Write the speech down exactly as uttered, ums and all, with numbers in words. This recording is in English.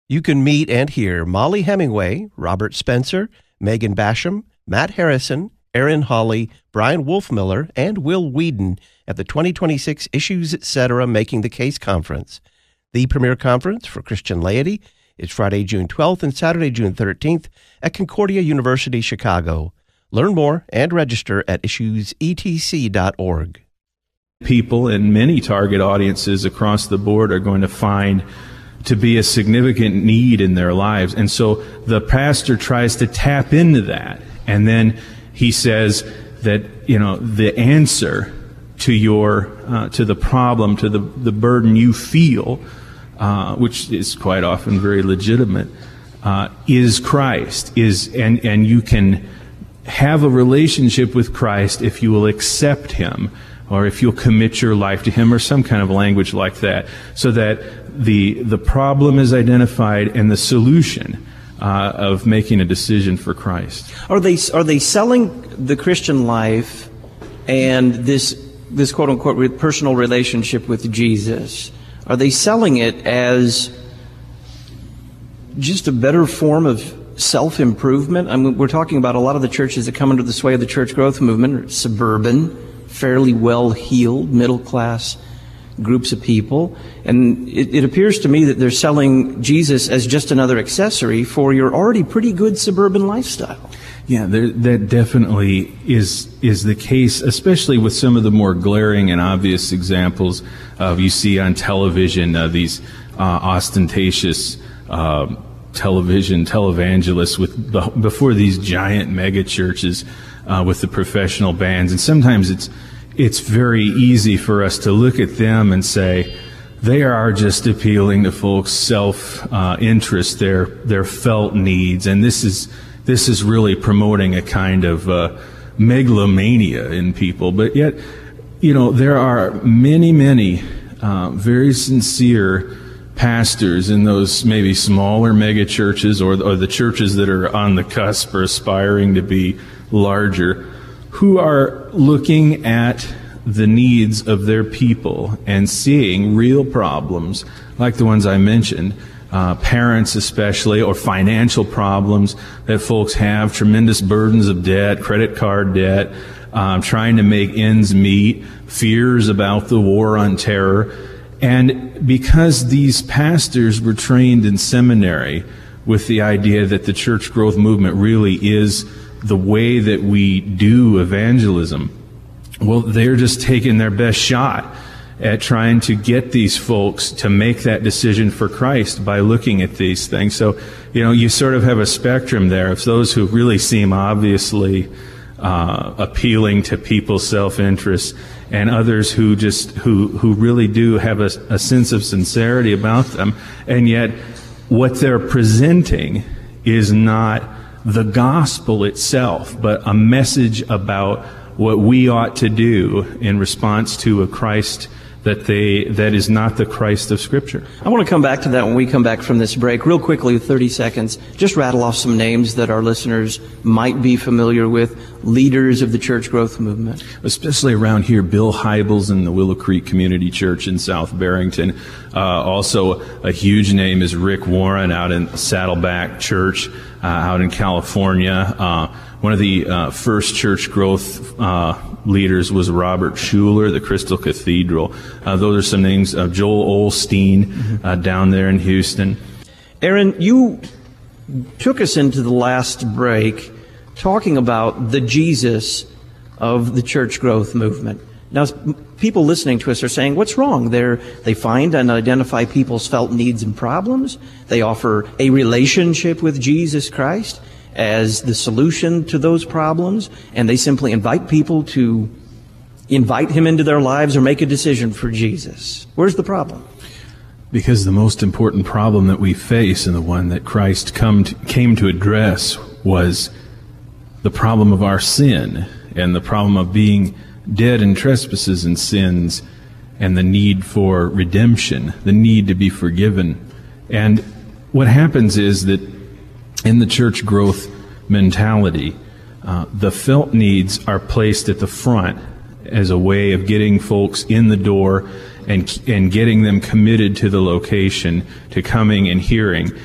You can meet and hear Molly Hemingway, Robert Spencer, Megan Basham, Matt Harrison, Aaron Hawley, Brian Wolfmiller, and Will Whedon at the twenty twenty-six Issues Etc. Making the Case Conference. The premier conference for Christian laity is Friday, June twelfth and Saturday, June thirteenth at Concordia University, Chicago. Learn more and register at issues e t c dot org. People and many target audiences across the board are going to find to be a significant need in their lives. And so the pastor tries to tap into that. And then he says that, you know, the answer to your, uh, to the problem, to the, the burden you feel, uh, which is quite often very legitimate, uh, is Christ, is, and, and you can have a relationship with Christ if you will accept Him, or if you'll commit your life to Him, or some kind of language like that, so that the the problem is identified and the solution uh, of making a decision for Christ. Are they are they selling the Christian life and this this quote unquote personal relationship with Jesus? Are they selling it as just a better form of self-improvement? I mean, we're talking about a lot of the churches that come under the sway of the church growth movement are suburban, fairly well-heeled, middle-class groups of people. And it, it appears to me that they're selling Jesus as just another accessory for your already pretty good suburban lifestyle. Yeah, there, that definitely is is the case, especially with some of the more glaring and obvious examples of you see on television, uh, these uh, ostentatious uh, television televangelists with before these giant mega churches uh, with the professional bands. And sometimes it's it's very easy for us to look at them and say they are just appealing to folks' self uh, interest, their their felt needs, and this is this is really promoting a kind of uh, megalomania in people. But yet, you know, there are many many uh, very sincere pastors in those maybe smaller mega churches, or, or the churches that are on the cusp or aspiring to be larger, who are looking at the needs of their people and seeing real problems like the ones I mentioned, uh, parents especially, or financial problems that folks have, tremendous burdens of debt, credit card debt, um, trying to make ends meet, fears about the war on terror. And because these pastors were trained in seminary with the idea that the church growth movement really is the way that we do evangelism, well, they're just taking their best shot at trying to get these folks to make that decision for Christ by looking at these things. So, you know, you sort of have a spectrum there of those who really seem obviously uh, appealing to people's self-interest, and others who just who who really do have a, a sense of sincerity about them, and yet what they're presenting is not the gospel itself, but a message about what we ought to do in response to a Christ that they that is not the Christ of Scripture. I want to come back to that when we come back from this break. Real quickly, thirty seconds, just rattle off some names that our listeners might be familiar with, leaders of the church growth movement. Especially around here, Bill Hybels in the Willow Creek Community Church in South Barrington. Uh, also, a huge name is Rick Warren out in Saddleback Church uh, out in California. Uh, one of the uh, first church growth uh, leaders was Robert Schuller, the Crystal Cathedral. Uh, those are some names. Uh, Joel Osteen mm-hmm. uh, down there in Houston. Aaron, you took us into the last break talking about the Jesus of the church growth movement. Now, people listening to us are saying, what's wrong? They're, they find and identify people's felt needs and problems. They offer a relationship with Jesus Christ as the solution to those problems, and they simply invite people to invite Him into their lives or make a decision for Jesus. Where's the problem? Because the most important problem that we face, and the one that Christ come to, came to address, was the problem of our sin, and the problem of being dead in trespasses and sins, and the need for redemption, the need to be forgiven. And what happens is that in the church growth mentality, uh, the felt needs are placed at the front as a way of getting folks in the door and and getting them committed to the location, to coming and hearing.